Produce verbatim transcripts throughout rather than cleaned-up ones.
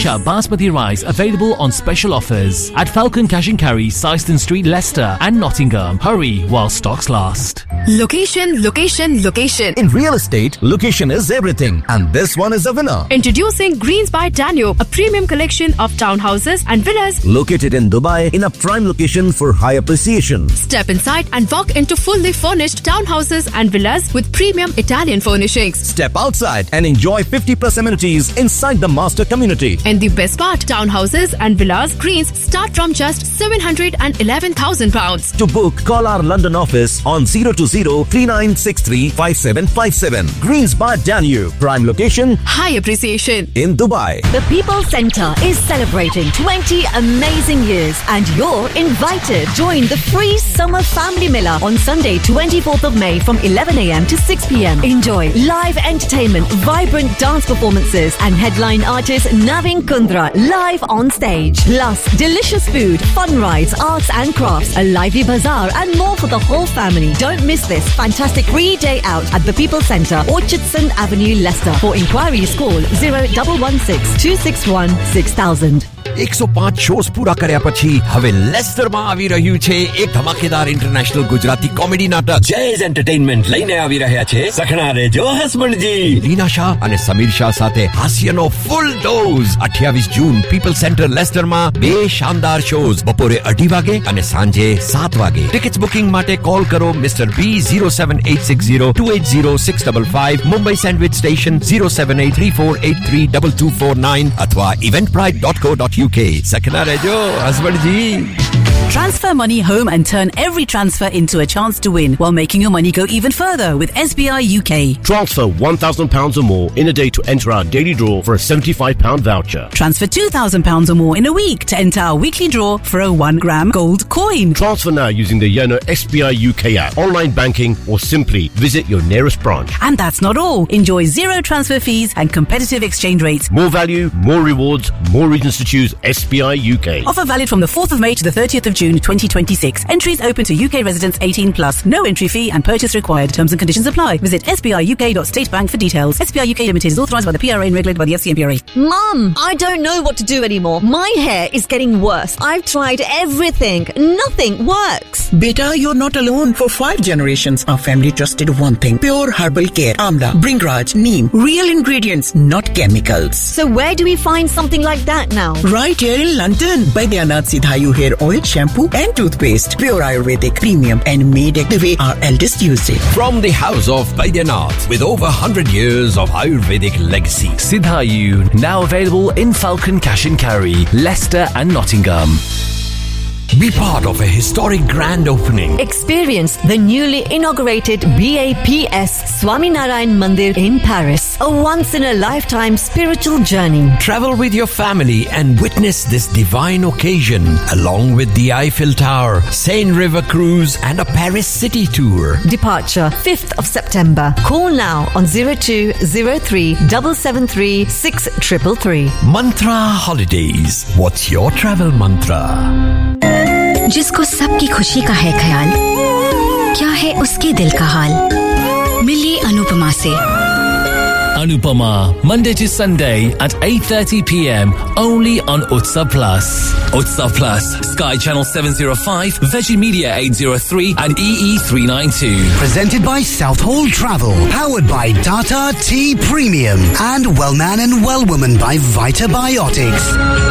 Delisha Basmati rice available on special offers at Falcon Cash and Carry, Syston Street, Leicester and Nottingham. Hurry while stocks last. Location, location, location. In real estate, location is everything, and this one is a winner. Introducing Greens by Danube, a premium collection of townhouses and villas located in Dubai in a prime location for high appreciation. Step inside and walk into fully furnished townhouses and villas with premium Italian furnishings. Step outside and enjoy fifty plus amenities inside the master community. And the best part, townhouses and villas Greens start from just seven hundred eleven thousand pounds. To book, call our London office on zero two zero, three nine six three, five seven five seven. Greens by Danube, prime location, high appreciation in Dubai. The People's Centre is celebrating twenty amazing years and you're invited. Join the free Summer Family Miller on Sunday twenty-fourth of May from eleven a m to six p m. Enjoy live entertainment, vibrant dance performances and headline artist Naveen Kundra live on stage. Plus delicious food, fun rides, arts and crafts, a lively bazaar and more for the whole family. Don't miss this fantastic free day out at the People's Centre, Orchardson Avenue, Leicester. For inquiries call zero one one six, two six one, six thousand. one oh five shows પૂરા કર્યા પછી હવે લેસ્ટરમાં આવી રહ્યું છે એક ધમાકેદાર international Gujarati comedy નાટક. જેઝ એન્ટરટેઇનમેન્ટ લઈને આવી રહ્યા છે સખણા રેજો હસબન્ડજી. રીના શાહ અને સમીર શાહ સાથે હાસ્યનો ફૂલ ડોઝ. અઠ્યાવીસ જૂન પીપલ સેન્ટર લેસ્ટરમાં બે શાનદાર શોઝ બપોરે અઢી વાગે અને સાંજે સાત વાગે. ટિકિટ્સ બુકિંગ માટે કોલ કરો મિસ્ટર બી zero seven eight six zero, two eight zero, six five five, Mumbai sandwich station zero seven eight three four eight three two two four nine અથવા eventbrite dot co dot uk. Sakna Rejo, husband ji. Transfer money home and turn every transfer into a chance to win while making your money go even further with S B I U K. Transfer one thousand pounds or more in a day to enter our daily draw for a seventy-five pound voucher. Transfer two thousand pounds or more in a week to enter our weekly draw for a one gram gold coin. Transfer now using the Yono S B I U K app, online banking or simply visit your nearest branch. And that's not all. Enjoy zero transfer fees and competitive exchange rates. More value, more rewards, more reasons to choose S B I U K. Offer valid from the fourth of May to the thirtieth of June twenty twenty-six. Entries open to U K residents eighteen plus. No entry fee and purchase required. Terms and conditions apply. Visit s b i u k dot state bank for details. S B I U K Limited is authorised by the P R A and regulated by the F C M P R A. Mum, I don't know what to do anymore. My hair is getting worse. I've tried everything. Nothing works. Beta, you're not alone. For five generations, our family trusted one thing. Pure herbal care. Amla, Bringraj, Neem. Real ingredients, not chemicals. So where do we find something like that now? Right here in London. Baidyanath Sidhayu hair oil, shampoo and toothpaste. Pure Ayurvedic, premium and made the way our eldest used it. From the house of Baidyanath with over one hundred years of Ayurvedic legacy. Sidhayu, now available in Falcon Cash and Carry, Leicester and Nottingham. Be part of a historic grand opening. Experience the newly inaugurated B A P S Swaminarayan Mandir in Paris. A once-in-a-lifetime spiritual journey. Travel with your family and witness this divine occasion along with the Eiffel Tower, Seine River Cruise and a Paris city tour. Departure fifth of September. Call now on zero two zero three, seven seven three, six three three. Mantra Holidays. What's your travel mantra? जिसको सबकी खुशी का है ख्याल, क्या है उसके दिल का हाल? मिलिए अनुपमा से. Anupama, Monday to Sunday at eight thirty p m only on Utsav Plus. Utsav Plus, Sky Channel seven oh five, Veggie Media eight oh three and E E three ninety-two. Presented by Southall Travel, powered by Tata Tea Premium and Wellman and Wellwoman by Vitabiotics.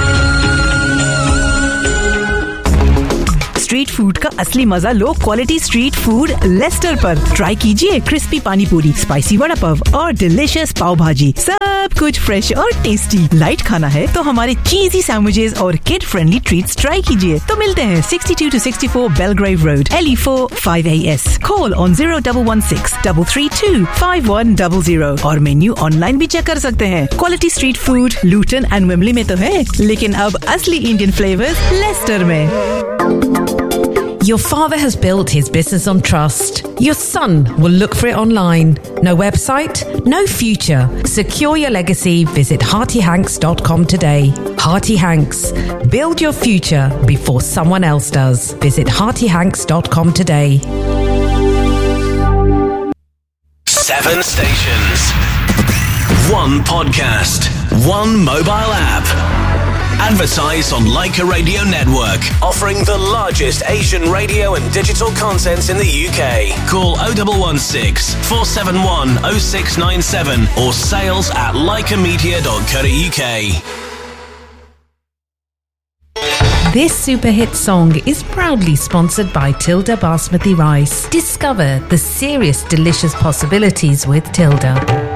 Street food का असली मजा low quality street food Lester पर. Try कीजिए crispy पानी पूरी, spicy vada pav और delicious पाव भाजी. सब कुछ फ्रेश और टेस्टी. लाइट खाना है तो हमारे चीजी सैंडविचेस और किड फ्रेंडली ट्रीट्स ट्राई कीजिए. तो मिलते हैं sixty-two to sixty-four Belgrave Road, L E four five A S. Call on zero one one six, three three two, five one zero zero और मेन्यू ऑनलाइन भी check कर सकते हैं. Quality street food Lutan and Wembley में तो है, लेकिन अब असली इंडियन फ्लेवर्स लेस्टर में. Your father has built his business on trust. Your son will look for it online. No website, no future. Secure your legacy. Visit hearty hanks dot com today. Hearty Hanks. Build your future before someone else does. Visit hearty hanks dot com today. Seven stations. One podcast. One mobile app. Advertise on Leica Radio Network, offering the largest Asian radio and digital content in the U K. Call oh one one six, four seven one, oh six nine seven or sales at leica media dot co dot U K. This super hit song is proudly sponsored by Tilda Basmati Rice. Discover the serious delicious possibilities with Tilda.